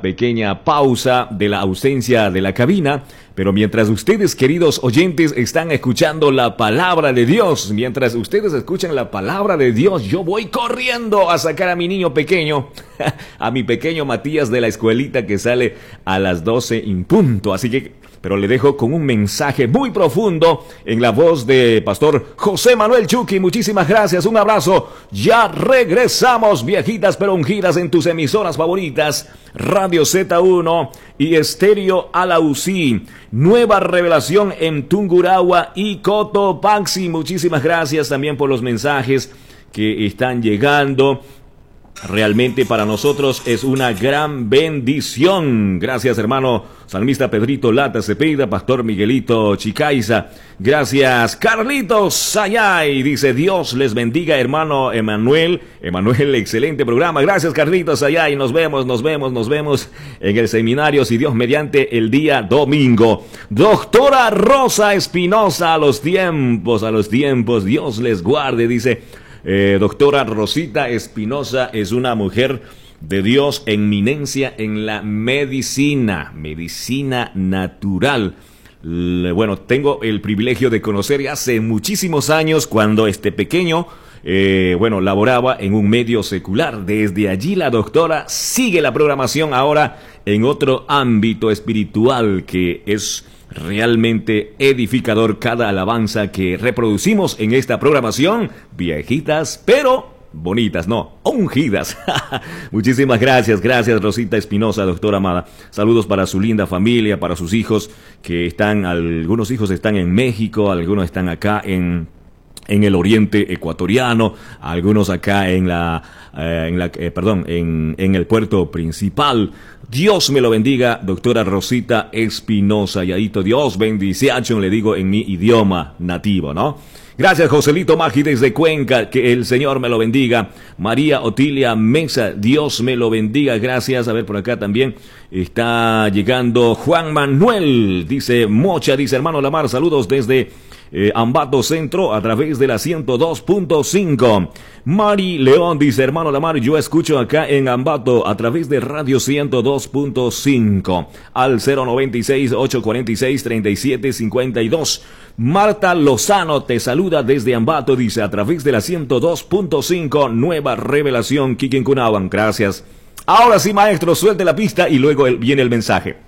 pequeña pausa de la ausencia de la cabina, pero mientras ustedes, queridos oyentes, están escuchando la palabra de Dios, mientras ustedes escuchan la palabra de Dios, yo voy corriendo a sacar a mi niño pequeño, a mi pequeño Matías de la escuelita que sale a las 12 en punto, así que... Pero le dejo con un mensaje muy profundo en la voz de Pastor José Manuel Chucky. Muchísimas gracias, un abrazo. Ya regresamos, viejitas pero ungidas, en tus emisoras favoritas, Radio Z1 y Estéreo Alausí. Nueva revelación en Tungurahua y Cotopaxi. Muchísimas gracias también por los mensajes que están llegando. Realmente para nosotros es una gran bendición. Gracias, hermano salmista Pedrito Lata Cepeda, Pastor Miguelito Chicaiza. Gracias, Carlitos Sayay. Dice, Dios les bendiga, hermano Emanuel. Emanuel, excelente programa. Gracias, Carlitos Sayay. Nos vemos en el seminario, si Dios mediante, el día domingo. Doctora Rosa Espinosa, a los tiempos. Dios les guarde, dice. Doctora Rosita Espinosa es una mujer de Dios, eminencia en la medicina natural. Bueno, tengo el privilegio de conocer hace muchísimos años cuando este pequeño, laboraba en un medio secular. Desde allí la doctora sigue la programación ahora en otro ámbito espiritual que es realmente edificador cada alabanza que reproducimos en esta programación. Viejitas, pero bonitas, no, ungidas. Muchísimas gracias Rosita Espinosa, doctora amada. Saludos para su linda familia, para sus hijos que están, algunos hijos están en México, algunos están acá en el oriente ecuatoriano, algunos acá en el puerto principal. Dios me lo bendiga, doctora Rosita Espinosa. Yadito, Dios bendición, le digo en mi idioma nativo, ¿no? Gracias, Joselito Magi desde Cuenca, que el Señor me lo bendiga. María Otilia Mesa, Dios me lo bendiga, gracias. A ver, por acá también está llegando Juan Manuel, dice Mocha, dice, hermano Lamar, saludos desde Ambato Centro a través de la 102.5. Mari León dice, hermano Lamar, yo escucho acá en Ambato a través de Radio 102.5 al 096-846-3752. Marta Lozano te saluda desde Ambato, dice, a través de la 102.5, Nueva Revelación, Quiquincunahuan. Gracias. Ahora sí, maestro, suelte la pista y luego viene el mensaje.